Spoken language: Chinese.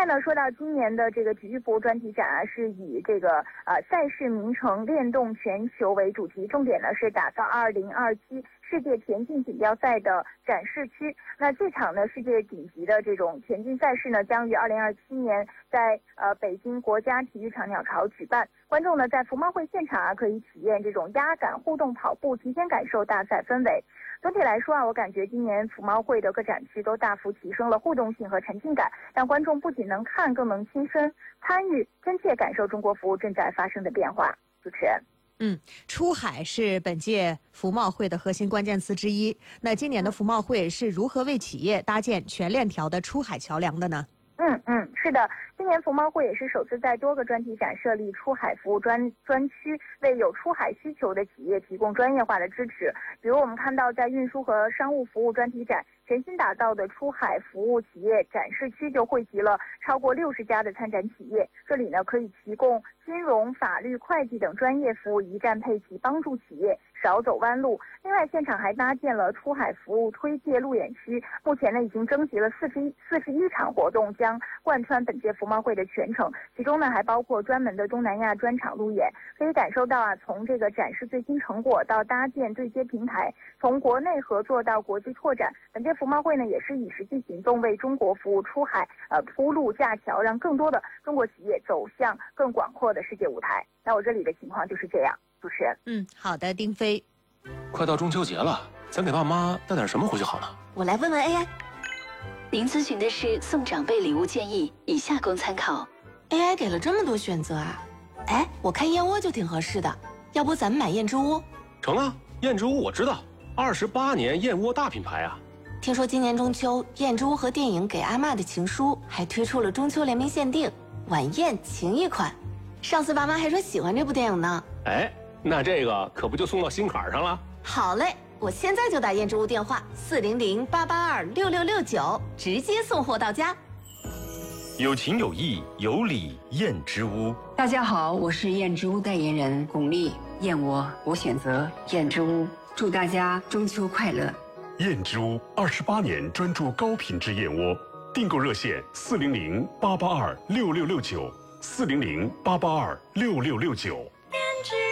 外呢，说到今年的这个体育服务专题展啊，是以这个赛事名城联动全球为主题，重点呢是打造2027世界田径锦标赛的展示区。那这场呢世界顶级的这种田径赛事呢，将于2027年在北京国家体育场鸟巢举办。观众呢在服贸会现场啊，可以体验这种压杆互动跑步，提前感受大赛氛围。总体来说啊，我感觉今年服贸会的各展区都大幅提升了互动性和沉浸感，让观众不仅能看，更能亲身参与，真切感受中国服务正在发生的变化。主持人， 出海是本届服贸会的核心关键词之一。那今年的服贸会是如何为企业搭建全链条的出海桥梁的呢？ 是的，今年服贸会也是首次在多个专题展设立出海服务专区，为有出海需求的企业提供专业化的支持。比如我们看到，在运输和商务服务专题展，全新打造的出海服务企业展示区就汇集了超过60家的参展企业。这里呢可以提供金融、法律、会计等专业服务一站配齐，帮助企业少走弯路。另外，现场还搭建了出海服务推介路演区，目前呢已经征集了41场活动，将贯穿本届服贸会的全程。其中呢还包括专门的东南亚专场路演，可以感受到啊，从这个展示最新成果到搭建对接平台，从国内合作到国际拓展。本届服贸会呢也是以实际行动为中国服务出海铺路架桥，让更多的中国企业走向更广阔的世界舞台。那我这里的情况就是这样。主持人， 好的，丁飞。 快到中秋节了，咱给爸妈带点什么回去好呢？ 我来问问 AI。您咨询的是送长辈礼物建议，以下供参考。 AI 给了这么多选择啊！哎，我看燕窝就挺合适的，要不咱们买燕之屋？ 成啊，燕之屋我知道，28年燕窝大品牌啊。 听说今年中秋，燕之屋和电影《给阿嬷的情书》还推出了中秋联名限定晚宴情谊款。上次爸妈还说喜欢这部电影呢。 哎，那这个可不就送到心坎上了？ 好嘞，我现在就打燕之屋电话400-882-6669，直接送货到家。 有情有义有礼燕之屋。 大家好，我是燕之屋代言人巩俐。燕窝我选择燕之屋，祝大家中秋快乐。 燕之屋28年专注高品质燕窝，订购热线400-882-6669，400-882-6669。